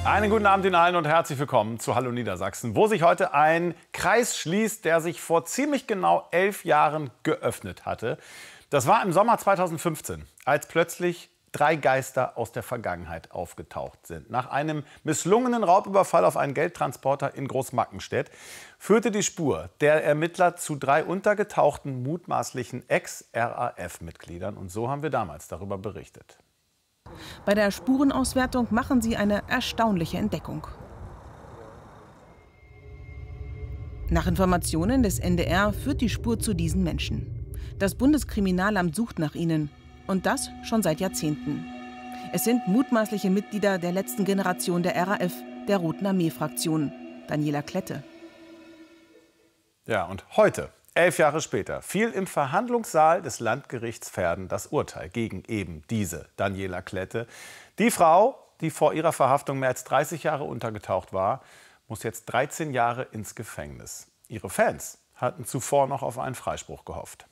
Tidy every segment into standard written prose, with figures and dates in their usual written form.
Einen guten Abend Ihnen allen und herzlich willkommen zu Hallo Niedersachsen, wo sich heute ein Kreis schließt, der sich vor ziemlich genau 11 Jahren geöffnet hatte. Das war im Sommer 2015, als plötzlich 3 Geister aus der Vergangenheit aufgetaucht sind. Nach einem misslungenen Raubüberfall auf einen Geldtransporter in Großmackenstedt führte die Spur der Ermittler zu 3 untergetauchten mutmaßlichen Ex-RAF-Mitgliedern. Und so haben wir damals darüber berichtet. Bei der Spurenauswertung machen sie eine erstaunliche Entdeckung. Nach Informationen des NDR führt die Spur zu diesen Menschen. Das Bundeskriminalamt sucht nach ihnen. Und das schon seit Jahrzehnten. Es sind mutmaßliche Mitglieder der letzten Generation der RAF, der Roten Armee-Fraktion. Daniela Klette. Ja, und heute, 11 Jahre später, fiel im Verhandlungssaal des Landgerichts Verden das Urteil gegen eben diese Daniela Klette. Die Frau, die vor ihrer Verhaftung mehr als 30 Jahre untergetaucht war, muss jetzt 13 Jahre ins Gefängnis. Ihre Fans hatten zuvor noch auf einen Freispruch gehofft.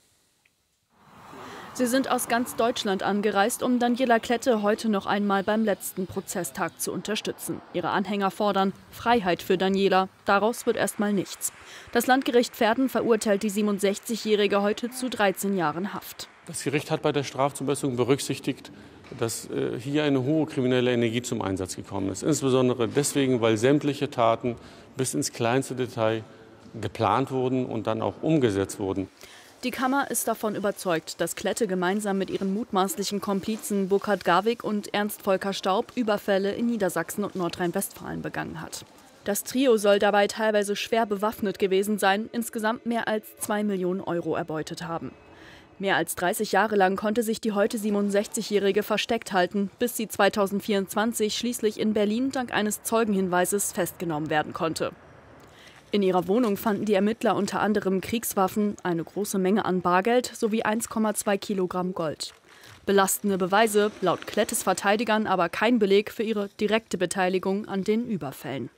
Sie sind aus ganz Deutschland angereist, um Daniela Klette heute noch einmal beim letzten Prozesstag zu unterstützen. Ihre Anhänger fordern Freiheit für Daniela. Daraus wird erstmal nichts. Das Landgericht Verden verurteilt die 67-Jährige heute zu 13 Jahren Haft. Das Gericht hat bei der Strafzumessung berücksichtigt, dass hier eine hohe kriminelle Energie zum Einsatz gekommen ist. Insbesondere deswegen, weil sämtliche Taten bis ins kleinste Detail geplant wurden und dann auch umgesetzt wurden. Die Kammer ist davon überzeugt, dass Klette gemeinsam mit ihren mutmaßlichen Komplizen Burkhard Garwig und Ernst Volker Staub Überfälle in Niedersachsen und Nordrhein-Westfalen begangen hat. Das Trio soll dabei teilweise schwer bewaffnet gewesen sein, insgesamt mehr als 2 Millionen Euro erbeutet haben. Mehr als 30 Jahre lang konnte sich die heute 67-Jährige versteckt halten, bis sie 2024 schließlich in Berlin dank eines Zeugenhinweises festgenommen werden konnte. In ihrer Wohnung fanden die Ermittler unter anderem Kriegswaffen, eine große Menge an Bargeld sowie 1,2 Kilogramm Gold. Belastende Beweise, laut Klettes Verteidigern aber kein Beleg für ihre direkte Beteiligung an den Überfällen.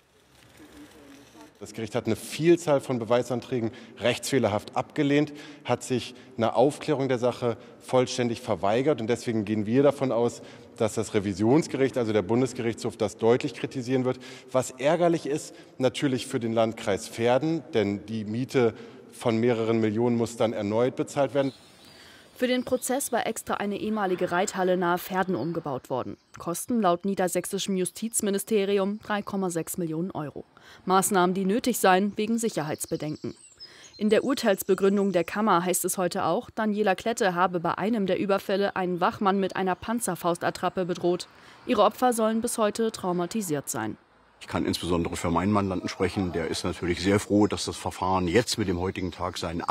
Das Gericht hat eine Vielzahl von Beweisanträgen rechtsfehlerhaft abgelehnt, hat sich eine Aufklärung der Sache vollständig verweigert. Und deswegen gehen wir davon aus, dass das Revisionsgericht, also der Bundesgerichtshof, das deutlich kritisieren wird. Was ärgerlich ist, natürlich für den Landkreis Verden, denn die Miete von mehreren Millionen muss dann erneut bezahlt werden. Für den Prozess war extra eine ehemalige Reithalle nahe Verden umgebaut worden. Kosten laut niedersächsischem Justizministerium 3,6 Millionen Euro. Maßnahmen, die nötig seien wegen Sicherheitsbedenken. In der Urteilsbegründung der Kammer heißt es heute auch, Daniela Klette habe bei einem der Überfälle einen Wachmann mit einer Panzerfaustattrappe bedroht. Ihre Opfer sollen bis heute traumatisiert sein. Ich kann insbesondere für meinen Mandanten sprechen. Der ist natürlich sehr froh, dass das Verfahren jetzt mit dem heutigen Tag seinen